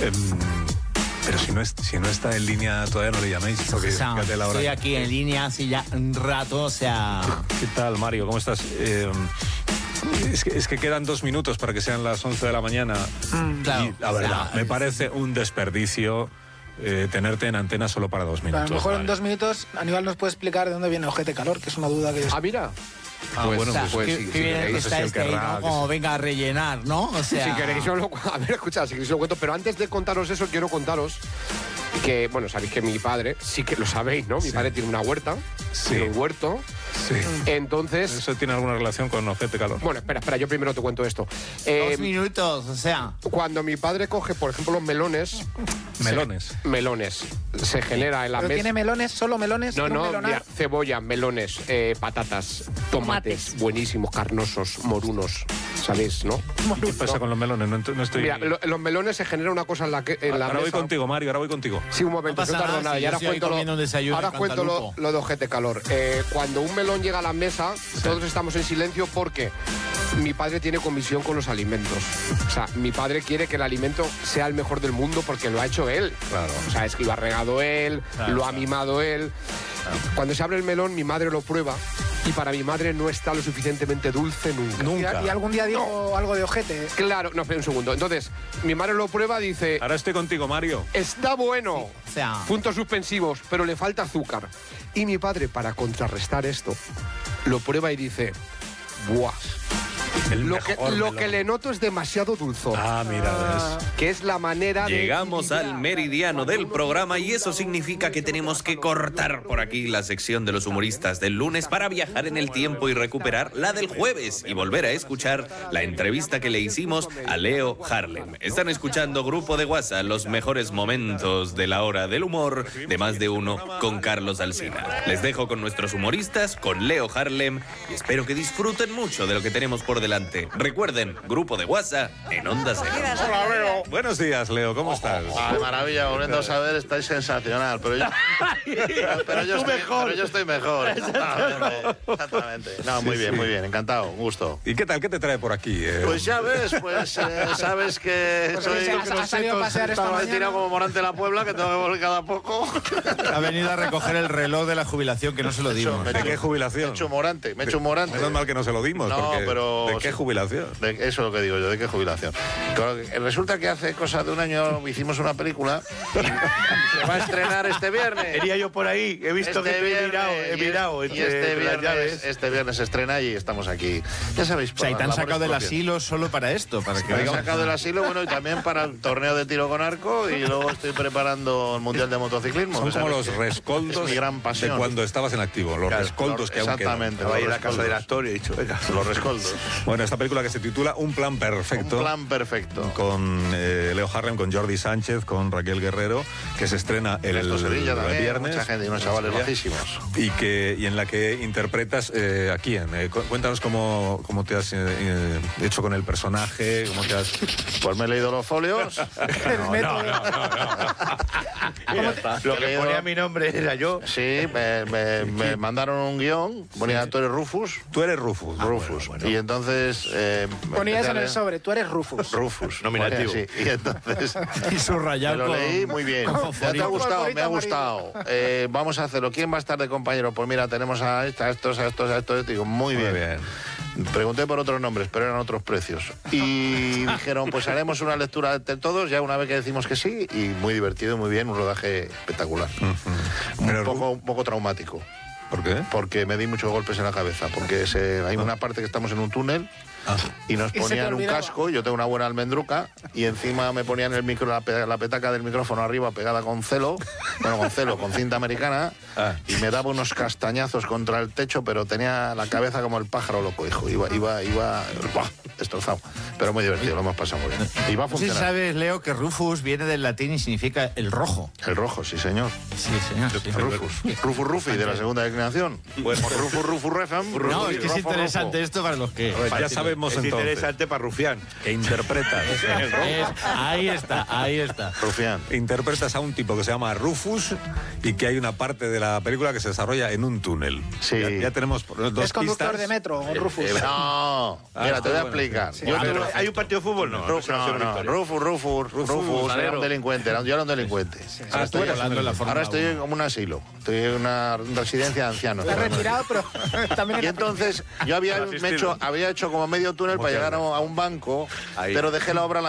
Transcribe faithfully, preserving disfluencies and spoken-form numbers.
Um, pero si no, es, si no está en línea, todavía no le llaméis. Porque, o sea, la hora. Estoy aquí en línea hace ya un rato, o sea... ¿Qué, qué tal, Mario? ¿Cómo estás? Eh, es, que, es que quedan dos minutos para que sean las once de la mañana. Mm, claro, y la verdad, o sea, me parece un desperdicio eh, tenerte en antena solo para dos minutos. A lo mejor vale. en dos minutos Aníbal nos puede explicar de dónde viene Ojete Calor, que es una duda que yo... Ah, mira. Ah, Pues, bueno, o sea, pues, pues qué, sí, qué sí, bien queréis, que está no sé si este él ahí, querrá, ¿no? que Como sí. venga a rellenar, ¿no? O sea... Si queréis, os lo, a ver, escuchad, si queréis os lo cuento, pero antes de contaros eso, quiero contaros que, bueno, sabéis que mi padre, sí que lo sabéis, ¿no? Mi Sí. padre tiene una huerta, Sí. tiene un huerto, Sí. entonces... ¿Eso tiene alguna relación con Ojete Calor? Bueno, espera, espera, yo primero te cuento esto. Eh, Dos minutos, o sea... cuando mi padre coge, por ejemplo, los melones... Melones. se- melones. Se genera en la ¿Pero mesa... tiene melones? ¿Solo melones? No, ¿Un no, melonar? mira, cebolla, melones, eh, patatas, tomates, Tomates. buenísimos, carnosos, morunos, ¿sabéis, no? ¿Qué pasa con los melones? No, ent- no estoy... Mira, lo- los melones se genera una cosa en la que en la ahora voy mesa... contigo, Mario, ahora voy contigo. Sí, un momento, No pasa no tardo nada, nada. si Y yo ahora estoy ahí cuento, comiendo un lo, desayuno ahora de cuento lo, cantalupo. lo de Ojete Calor. Eh, cuando un melón llega a la mesa, todos estamos en silencio porque mi padre tiene comisión con los alimentos. O sea, mi padre quiere que el alimento sea el mejor del mundo porque lo ha hecho él. Claro. O sea, es que lo ha regado él, Claro, lo ha claro. mimado él. Cuando se abre el melón, mi madre lo prueba y para mi madre no está lo suficientemente dulce nunca. Nunca. ¿Y, y algún día dijo algo de ojete? Claro, no, espera un segundo. Entonces, mi madre lo prueba y dice... Ahora estoy contigo, Mario. Está bueno. O sea... Puntos suspensivos, pero le falta azúcar. Y mi padre, para contrarrestar esto, lo prueba y dice, ¡buah! El Lo que, mejor lo melón. que le noto es demasiado dulzor. Ah, mira, ves. Que es la manera de... Llegamos al meridiano del programa y eso significa que tenemos que cortar por aquí la sección de los humoristas del lunes para viajar en el tiempo y recuperar la del jueves y volver a escuchar la entrevista que le hicimos a Leo Harlem. Están escuchando Grupo de WhatsApp, los mejores momentos de la hora del humor de más de uno con Carlos Alsina. Les dejo con nuestros humoristas, con Leo Harlem y espero que disfruten mucho de lo que tenemos por delante. Recuerden, Grupo de WhatsApp en Onda Cero. Hola, Leo. Buenos días, Leo, ¿cómo estás? Ay, maravilla, volviendo a saber, estáis sensacional, pero yo, pero yo, estoy, pero yo estoy mejor. Exactamente, exactamente. No, muy bien, muy bien, encantado, un gusto. ¿Y qué tal? ¿Qué te trae por aquí? Eh, Pues ya ves, pues eh, sabes que Pues soy sí, ha- ha salido a pasear esta estaba mañana. tirado como Morante la Puebla, que tengo que volver cada poco. Ha venido a recoger el reloj de la jubilación, que no se lo dimos. Me he ¿De hecho- qué jubilación? Me he hecho Morante, me he hecho Morante. Menos mal que no se lo dimos, No, porque pero ¿de qué sí. jubilación? De- eso es lo que digo yo, ¿de qué jubilación? Claro, que resulta que hace cosa de un año hicimos una película y, y se va a estrenar este viernes. Venía yo por ahí, he visto Este que te he viernes, mirado, he y- mirado y entre este las viernes, llaves. este viernes se estrena y estamos aquí. Ya sabéis, O sea, y por te han las sacado del labores asilo solo para esto, para que propias. Me han venga- sacado del asilo, bueno, y también para el torneo de tiro con arco y luego estoy preparando el Mundial de Motociclismo. Son que como sabes los que rescoldos es mi gran de pasión. cuando estabas en activo, los Claro, rescoldos que aún quedan. exactamente, Estaba ahí en los la casa del rescoldos. actor y he dicho, venga. Los rescoldos. Bueno, esta película que se titula Un plan perfecto. Un plan perfecto. Con eh, Leo Harlem, con Jordi Sánchez, con Raquel Guerrero, que se estrena el, Ernesto Sevilla el también, viernes. mucha gente y unos chavales Sevilla, bajísimos. Y, que, y en la que interpretas eh, a quién. Eh, cu- cuéntanos cómo, cómo te has eh, eh, hecho con el personaje, cómo te has... Pues me he leído los folios. El método. Lo que ponía mi nombre era yo. Sí, me, me- me mandaron un guión, ponía tú eres Rufus. Tú eres Rufus. Rufus. Y entonces... Eh, me Ponía empecé eso a en el leer- sobre, tú eres Rufus. Rufus. Nominativo. Ponía así. Y entonces... Y Me subrayado lo con... leí muy bien. con ¿Ya te ha fosforito. gustado? Me ha Fosforito gustado. Eh, vamos a hacerlo. ¿Quién va a estar de compañero? Pues mira, tenemos a esta, a estos, a estos, a estos. Digo, muy Muy bien. bien. Pregunté por otros nombres, pero eran otros precios. Y dijeron, pues haremos una lectura de todos, ya una vez que decimos que sí, y muy divertido, muy bien, un rodaje espectacular. Pero Un poco, un poco traumático, ¿Por qué? porque me di muchos golpes en la cabeza, porque se- hay una parte que estamos en un túnel Ah. y nos Y se te ponían un olvidaba. casco, yo tengo una buena almendruca, y encima me ponían el micro, la, pe- la petaca del micrófono arriba pegada con celo, bueno, con celo, con cinta americana, Ah. y me daba unos castañazos contra el techo, pero tenía la cabeza como el pájaro loco, hijo, iba, iba, iba, ¡buah! Destrozado. Pero muy divertido, lo hemos pasado muy bien. Y va a No sé si funcionar. sabes, Leo, que Rufus viene del latín y significa el rojo. El rojo, sí señor. Sí, señor. sí. Rufus. Rufus Rufi, de la segunda declinación. Bueno, Rufus Rufus Refam. No, es que es Rufo, interesante Rufo. esto para los que... Pues ya sabemos es entonces. interesante para Rufián. Que interpretas. Es- ahí está, ahí está. Rufián. Interpretas a un tipo que se llama Rufus y que hay una parte de la película que se desarrolla en un túnel. Sí. Ya, ya tenemos dos Es conductor pistas. de metro, Rufus. Eh, no, Ah, mira, está te voy a bueno. explicar. explicar. Sí. Yo Ah, te- pero ¿hay un partido de fútbol? No. Ruf- no, no, Rufus, Rufus, Rufus, era un delincuente, era un- yo era un delincuente. Ahora estoy, hablando en la Fórmula ahora estoy como un asilo, estoy en una residencia de ancianos. Está retirado, pero también Y era- entonces yo había, me hecho, había hecho como medio túnel para llegar a un- a un banco, Ahí. pero dejé la obra a la